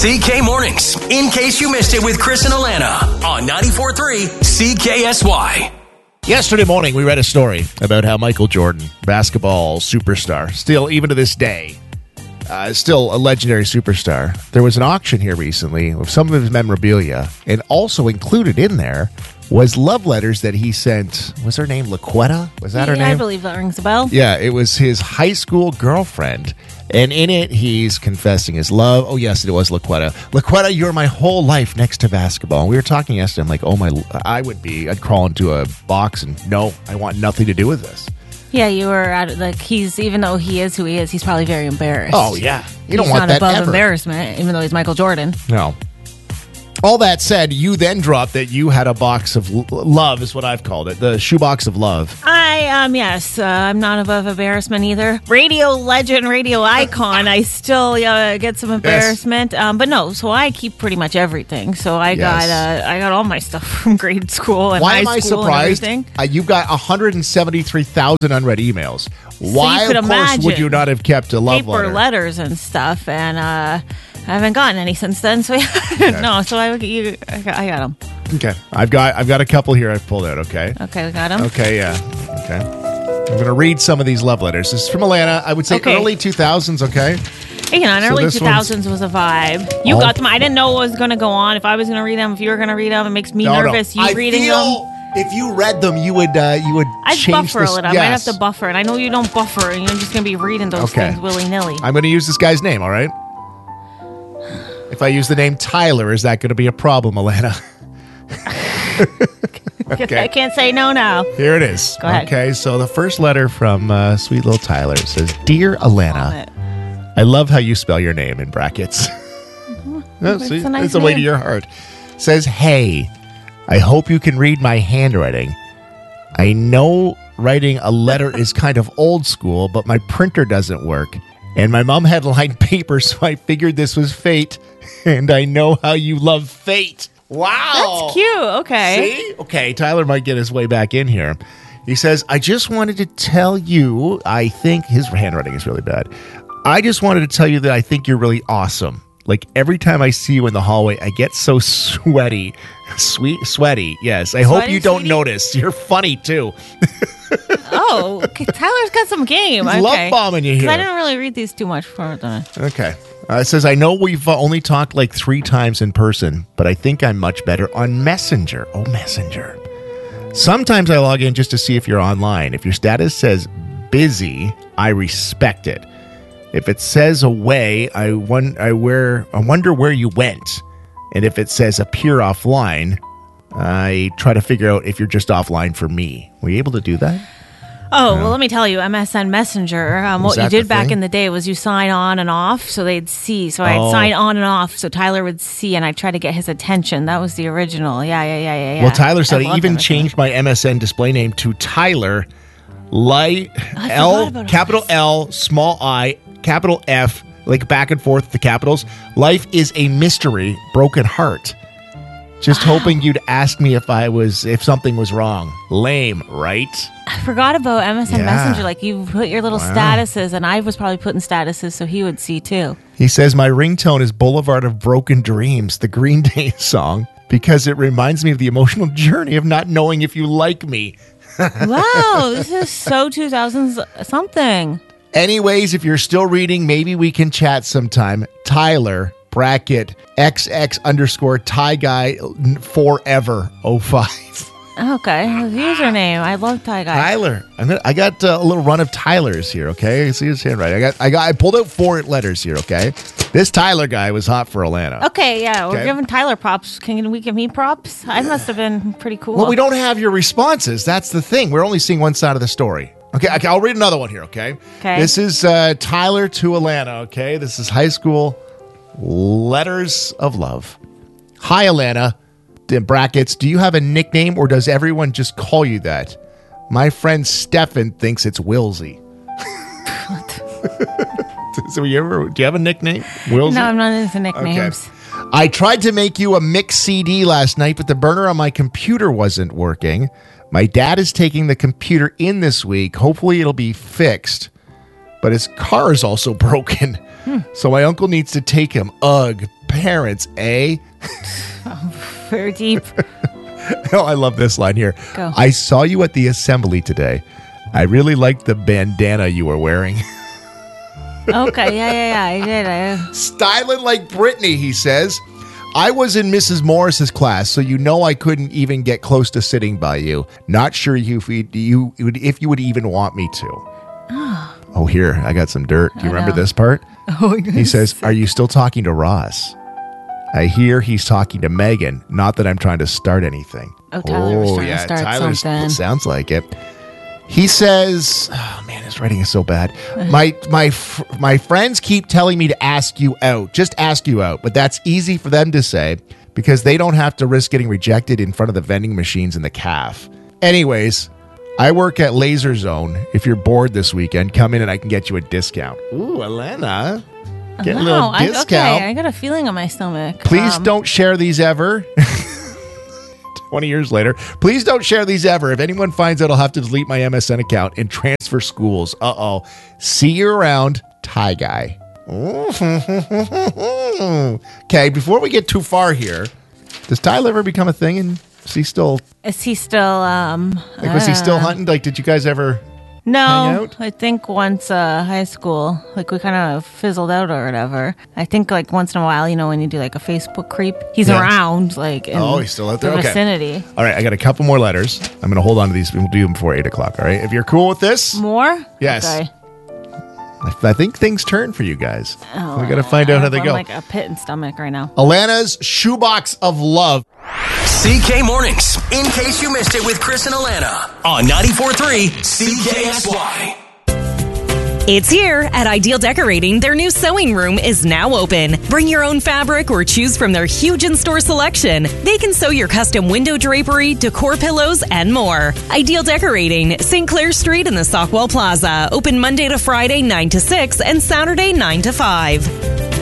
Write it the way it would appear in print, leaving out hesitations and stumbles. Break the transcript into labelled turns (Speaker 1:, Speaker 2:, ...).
Speaker 1: CK Mornings, in case you missed it with Chris and Alana on 94.3 CKSY.
Speaker 2: Yesterday morning, we read a story about how Michael Jordan, basketball superstar, still, even to this day, still a legendary superstar. There was an auction here recently of some of his memorabilia, and also included in there was love letters that he sent. Was her name Laquetta? Was that her name?
Speaker 3: I believe that rings a bell.
Speaker 2: Yeah, it was his high school girlfriend. And in it, he's confessing his love. Oh, yes, it was Laquetta. Laquetta, you're my whole life next to basketball. And we were talking yesterday. I'm like, I'd crawl into a box and no, I want nothing to do with this.
Speaker 3: Yeah, you were even though he is who he is, he's probably very embarrassed.
Speaker 2: Oh, yeah. You don't want that ever.
Speaker 3: He's not above embarrassment, even though he's Michael Jordan.
Speaker 2: No. All that said, you then dropped that you had a box of love, is what I've called it, the shoebox of love.
Speaker 3: Yes, I'm not above embarrassment either. Radio legend, radio icon, I still get some embarrassment. Yes. But no, so I keep pretty much everything. So I got all my stuff from grade school and
Speaker 2: Why
Speaker 3: high school.
Speaker 2: Why am I surprised? You've got 173,000 unread emails. Why, of course, would you not have kept a love letter?
Speaker 3: Paper letters and stuff, and I haven't gotten any since then. So no, so I got them.
Speaker 2: Okay, I've got a couple here I've pulled out. Okay,
Speaker 3: we got them.
Speaker 2: Okay, yeah. Okay, I'm going to read some of these love letters. This is from Alana. I would say early 2000s. Okay.
Speaker 3: Early 2000s was a vibe. You got them. I didn't know what was going to go on. If I was going to read them, if you were going to read them, it makes me nervous. You reading them.
Speaker 2: If you read them, you would
Speaker 3: I'd
Speaker 2: change
Speaker 3: buffer a little. I might have to buffer, and I know you don't buffer, and you're just going to be reading those things willy-nilly.
Speaker 2: I'm going to use this guy's name, all right? If I use the name Tyler, is that going to be a problem, Alana?
Speaker 3: Okay. I can't say no now.
Speaker 2: Here it is.
Speaker 3: Go ahead.
Speaker 2: Okay, so the first letter from sweet little Tyler says, Dear Alana, I love how you spell your name in brackets. It's a way to your heart. Says, hey, I hope you can read my handwriting. I know writing a letter is kind of old school, but my printer doesn't work. And my mom had lined paper, so I figured this was fate. And I know how you love fate. Wow.
Speaker 3: That's cute. Okay.
Speaker 2: See? Okay, Tyler might get his way back in here. He says, I just wanted to tell you, I think his handwriting is really bad. I just wanted to tell you that I think you're really awesome. Like every time I see you in the hallway, I get so sweaty. Sweaty, yes. I hope you don't notice. You're funny, too.
Speaker 3: Oh, okay. Tyler's got some game.
Speaker 2: He's love bombing you here.
Speaker 3: I didn't really read these too much before.
Speaker 2: Okay. It says, I know we've only talked like 3 times in person, but I think I'm much better on Messenger. Oh, Messenger. Sometimes I log in just to see if you're online. If your status says busy, I respect it. If it says away, I wonder where you went. And if it says appear offline, I try to figure out if you're just offline for me. Were you able to do that?
Speaker 3: Oh, well, let me tell you, MSN Messenger, what you did back in the day was you sign on and off so they'd see. So I'd sign on and off so Tyler would see, and I'd try to get his attention. That was the original. Yeah.
Speaker 2: Well, Tyler said I even changed my MSN display name to Tyler, capital L, small I, capital F, like back and forth the capitals. Life is a mystery, broken heart. Just hoping you'd ask me if something was wrong. Lame, right?
Speaker 3: I forgot about MSN Messenger. Like you put your little statuses, and I was probably putting statuses so he would see too.
Speaker 2: He says, my ringtone is Boulevard of Broken Dreams, the Green Day song, because it reminds me of the emotional journey of not knowing if you like me. Wow,
Speaker 3: this is so 2000s something.
Speaker 2: Anyways, if you're still reading, maybe we can chat sometime. Tyler, bracket, XX_ Ty Guy forever 05.
Speaker 3: Okay, username. I love Ty Guy.
Speaker 2: Tyler. I got a little run of Tylers here, okay? See his handwriting. I pulled out 4 letters here, okay? This Tyler guy was hot for Alana.
Speaker 3: Okay, yeah. We're giving Tyler props. Can we give me props? I must have been pretty cool.
Speaker 2: Well, we don't have your responses. That's the thing. We're only seeing one side of the story. Okay, I'll read another one here, okay?
Speaker 3: Okay.
Speaker 2: This is Tyler to Alana, okay? This is high school letters of love. Hi, Alana. In brackets, do you have a nickname or does everyone just call you that? My friend Stefan thinks it's Wilsey. So do you have a nickname? Wilsey?
Speaker 3: No, I'm not into nicknames.
Speaker 2: Okay. I tried to make you a mix CD last night, but the burner on my computer wasn't working. My dad is taking the computer in this week. Hopefully it'll be fixed. But his car is also broken. So my uncle needs to take him. Ugh, parents, eh?
Speaker 3: Very deep.
Speaker 2: Oh, I love this line here.
Speaker 3: Go.
Speaker 2: I saw you at the assembly today. I really liked the bandana you were wearing.
Speaker 3: Okay, yeah, I did.
Speaker 2: Styling like Britney, he says. I was in Mrs. Morris's class, so you know I couldn't even get close to sitting by you. Not sure if you would even want me to. Oh, here, I got some dirt. Do you remember this part?
Speaker 3: Oh,
Speaker 2: he says, are you still talking to Ross? I hear he's talking to Megan. Not that I'm trying to start anything.
Speaker 3: Oh, Tyler was trying to start
Speaker 2: Tyler's,
Speaker 3: something.
Speaker 2: Sounds like it. He says, oh man, his writing is so bad. My friends keep telling me to ask you out. Just ask you out. But that's easy for them to say because they don't have to risk getting rejected in front of the vending machines in the CAF. Anyways, I work at Laser Zone. If you're bored this weekend, come in and I can get you a discount. Ooh, Alana. Get a little discount.
Speaker 3: I got a feeling in my stomach.
Speaker 2: Please don't share these ever. 20 years later. Please don't share these ever. If anyone finds out, I'll have to delete my MSN account and transfer schools. Uh-oh. See you around, Tie Guy. Okay, before we get too far here, does Tyler ever become a thing? And is he still...
Speaker 3: was he still
Speaker 2: hunting? Like, did you guys ever...
Speaker 3: No,
Speaker 2: hang out?
Speaker 3: I think once high school, like we kind of fizzled out or whatever. I think like once in a while, when you do like a Facebook creep, he's around like in
Speaker 2: he's still out there?
Speaker 3: the
Speaker 2: Okay.
Speaker 3: vicinity.
Speaker 2: All right, I got a couple more letters. I'm going to hold on to these. We'll do them before 8 o'clock, all right? If you're cool with this.
Speaker 3: More?
Speaker 2: Yes.
Speaker 3: Okay.
Speaker 2: I think things turn for you guys. We got to find out how they
Speaker 3: I'm
Speaker 2: go.
Speaker 3: like a pit and stomach right now.
Speaker 2: Alana's Shoebox of Love.
Speaker 1: CK Mornings, in case you missed it with Chris and Alana on 94.3 CKSY.
Speaker 4: It's here at Ideal Decorating. Their new sewing room is now open. Bring your own fabric or choose from their huge in-store selection. They can sew your custom window drapery, decor pillows, and more. Ideal Decorating, St. Clair Street in the Stockwell Plaza. Open Monday to Friday 9 to 6 and Saturday 9 to 5.